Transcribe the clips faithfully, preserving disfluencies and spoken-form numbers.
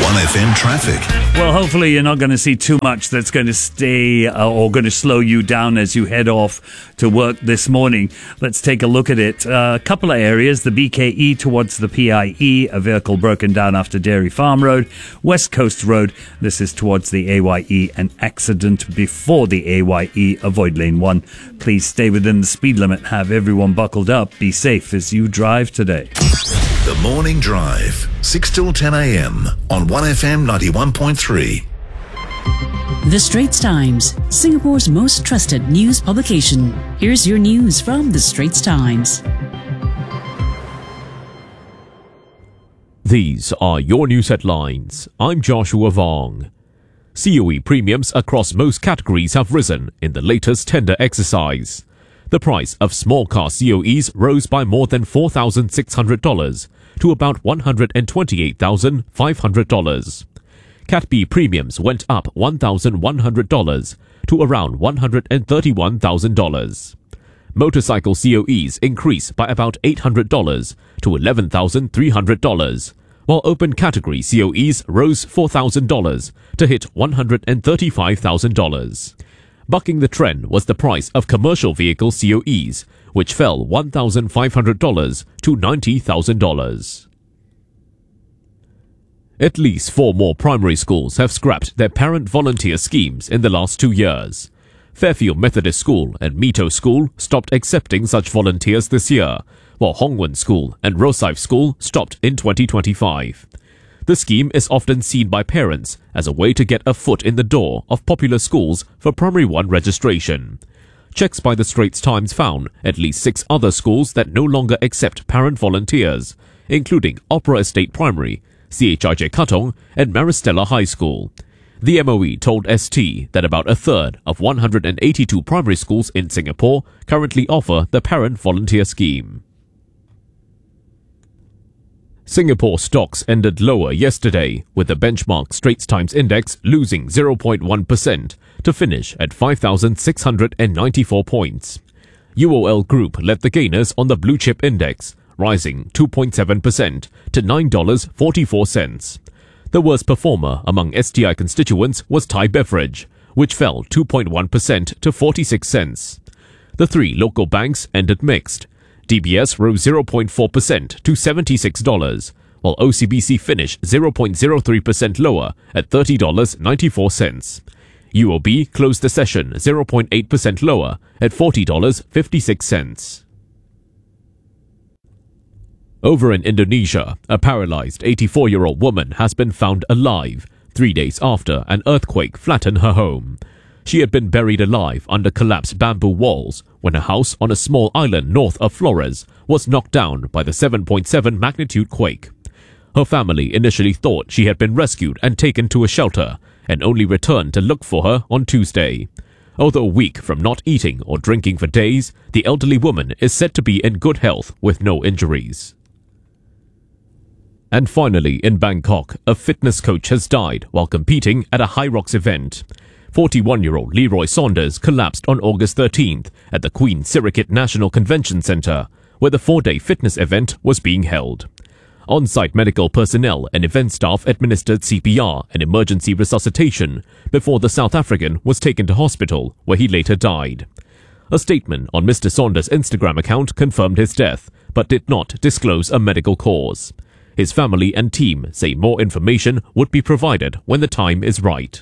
one F M traffic. Well, hopefully you're not going to see too much that's going to stay uh, or going to slow you down as you head off to work this morning. Let's take a look at it. Uh, a couple of areas. The B K E towards the P I E, a vehicle broken down after Dairy Farm Road. West Coast Road, this is towards the A Y E. An accident before the A Y E. Avoid lane one. Please stay within the speed limit. Have everyone buckled up. Be safe as you drive today. The Morning Drive, six till ten a m on one F M ninety-one point three. The Straits Times, Singapore's most trusted news publication. Here's your news from The Straits Times. These are your news headlines. I'm Joshua Vong. C O E premiums across most categories have risen in the latest tender exercise. The price of small car C O Es rose by more than four thousand six hundred dollars to about one hundred twenty-eight thousand five hundred dollars. Cat B premiums went up one thousand one hundred dollars to around one hundred thirty-one thousand dollars. Motorcycle C O Es increased by about eight hundred dollars to eleven thousand three hundred dollars, while open category C O Es rose four thousand dollars to hit one hundred thirty-five thousand dollars. Bucking the trend was the price of commercial vehicle C O Es, which fell one thousand five hundred dollars to ninety thousand dollars. At least four more primary schools have scrapped their parent volunteer schemes in the last two years. Fairfield Methodist School and Mito School stopped accepting such volunteers this year, while Hongwen School and Rosyth School stopped in twenty twenty-five. The scheme is often seen by parents as a way to get a foot in the door of popular schools for Primary one registration. Checks by the Straits Times found at least six other schools that no longer accept parent volunteers, including Opera Estate Primary, C H I J Katong, and Maristella High School. The M O E told S T that about a third of one hundred eighty-two primary schools in Singapore currently offer the parent volunteer scheme. Singapore stocks ended lower yesterday, with the benchmark Straits Times Index losing zero point one percent to finish at five thousand six hundred ninety-four points. U O L Group led the gainers on the Blue Chip Index, rising two point seven percent to nine dollars and forty-four cents. The worst performer among S T I constituents was Thai Beverage, which fell two point one percent to forty-six cents. The three local banks ended mixed. D B S rose zero point four percent to seventy-six dollars, while O C B C finished zero point zero three percent lower at thirty dollars and ninety-four cents. U O B closed the session zero point eight percent lower at forty dollars and fifty-six cents. Over in Indonesia, a paralyzed eighty-four-year-old woman has been found alive three days after an earthquake flattened her home. She had been buried alive under collapsed bamboo walls when a house on a small island north of Flores was knocked down by the seven point seven magnitude quake. Her family initially thought she had been rescued and taken to a shelter, and only returned to look for her on Tuesday. Although weak from not eating or drinking for days, the elderly woman is said to be in good health with no injuries. And finally, in Bangkok, a fitness coach has died while competing at a High Rocks event. forty-one-year-old Leroy Saunders collapsed on August thirteenth at the Queen Sirikit National Convention Centre, where the four-day fitness event was being held. On-site medical personnel and event staff administered C P R and emergency resuscitation before the South African was taken to hospital, where he later died. A statement on Mister Saunders' Instagram account confirmed his death, but did not disclose a medical cause. His family and team say more information would be provided when the time is right.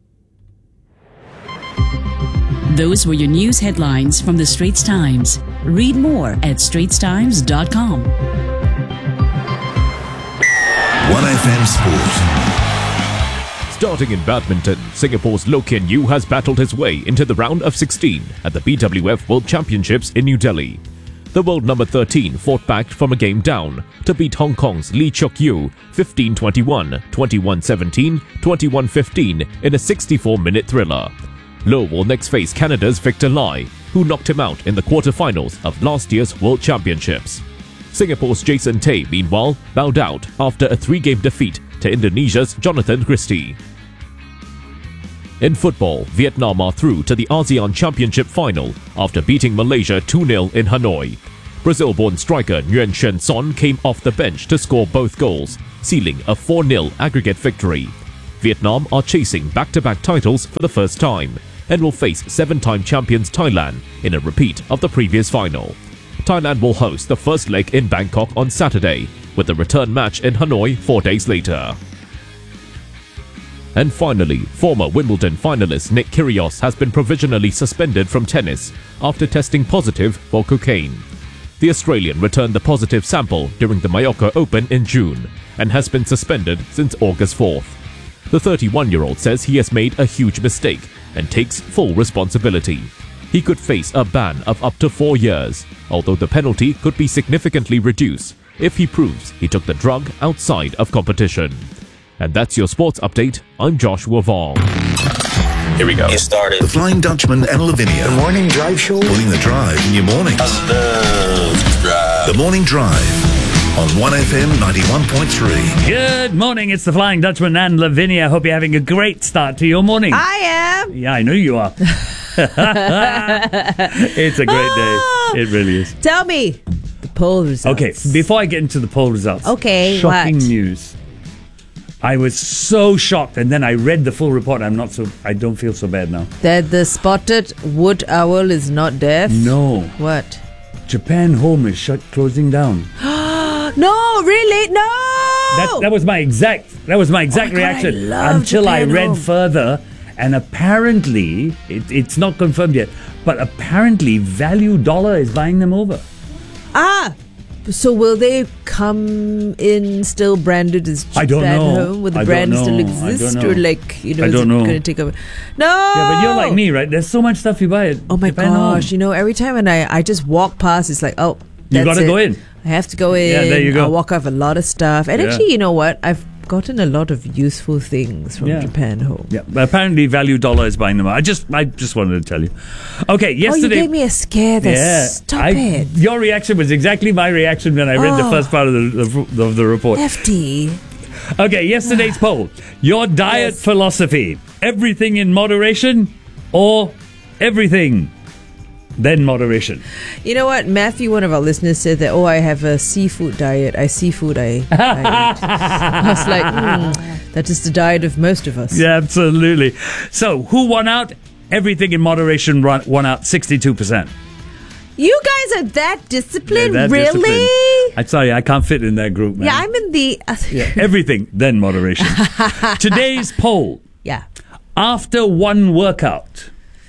Those were your news headlines from The Straits Times. Read more at straits times dot com. one F M Sport. Starting in badminton, Singapore's Loh Kean Yew has battled his way into the round of sixteen at the B W F World Championships in New Delhi. The world number thirteen fought back from a game down to beat Hong Kong's Lee Chok Yew fifteen twenty-one, twenty-one seventeen, twenty-one fifteen in a sixty-four minute thriller. Loh will next face Canada's Victor Lai, who knocked him out in the quarterfinals of last year's World Championships. Singapore's Jason Tay, meanwhile, bowed out after a three-game defeat to Indonesia's Jonathan Christie. In football, Vietnam are through to the ASEAN Championship final after beating Malaysia two nil in Hanoi. Brazil-born striker Nguyen Xuan Son came off the bench to score both goals, sealing a four nil aggregate victory. Vietnam are chasing back-to-back titles for the first time and will face seven-time champions Thailand in a repeat of the previous final. Thailand will host the first leg in Bangkok on Saturday, with the return match in Hanoi four days later. And finally, former Wimbledon finalist Nick Kyrgios has been provisionally suspended from tennis after testing positive for cocaine. The Australian returned the positive sample during the Mallorca Open in June and has been suspended since August fourth. The thirty-one-year-old says he has made a huge mistake and takes full responsibility. He could face a ban of up to four years, although the penalty could be significantly reduced if he proves he took the drug outside of competition. And that's your sports update. I'm Joshua Vaughn. Here we go. Get started. The Flying Dutchman and Lavinia. The Morning Drive Show. Putting the drive in your morning. I love drive. The Morning Drive on one F M ninety-one point three. Good morning. It's the Flying Dutchman and Lavinia. Hope you're having a great start to your morning. I am. Yeah, I know you are. It's a great day. It really is. Tell me the poll results. Okay, before I get into the poll results. Okay, Shocking what? news. I was so shocked, and then I read the full report. I'm not so. I don't feel so bad now. That the spotted wood owl is not deaf? No. What? Japan Home is shut, closing down. No, really? No! That, that was my exact. That was my exact Oh my God, reaction I love until I Japan read Home. further, and apparently it, it's not confirmed yet. But apparently, Value Dollar is buying them over. Ah! So will they come in still branded as Japan I don't know. Home? Will the I don't brand know. still I exist? don't know. Or like, you know, I is don't it know. going to take over? No! Yeah, but you're like me, right? There's so much stuff you buy at Oh my Japan gosh, Home. you know, every time when I, I just walk past, it's like, oh, You that's gotta it. go in. I have to go in. Yeah, there you go. I walk off a lot of stuff. And Yeah. actually, you know what? I've gotten a lot of useful things from Yeah. Japan Home. Yeah, but apparently Value Dollar is buying them out. I just, I just wanted to tell you. Okay, Oh, you yesterday. gave me a scare there. Yeah, Stop I, it. Your reaction was exactly my reaction when I read the Oh. first part of the of, of the report. F D. Okay, yesterday's poll. Your diet Yes. philosophy. Everything in moderation or everything then moderation? You know what? Matthew, one of our listeners, said that, oh, I have a seafood diet. I seafood, I, I eat. I was like, hmm, that is the diet of most of us. Yeah, absolutely. So, who won out? Everything in moderation run, won out sixty-two percent. You guys are that disciplined? Yeah, that really? disciplined. I'm sorry, I can't fit in that group, man. Yeah, I'm in the... Yeah, everything, then moderation. Today's poll. yeah. After one workout,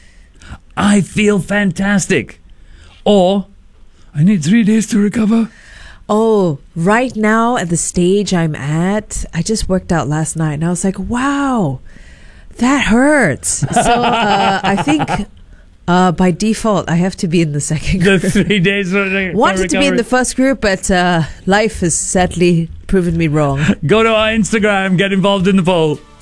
I feel fantastic. Or, I need three days to recover. Oh, right now at the stage I'm at, I just worked out last night and I was like, wow, that hurts. So uh, I think uh, by default I have to be in the second The group. three days for, for Wanted to be in recovery. the first group, but uh, life has sadly proven me wrong. Go to our Instagram, get involved in the poll.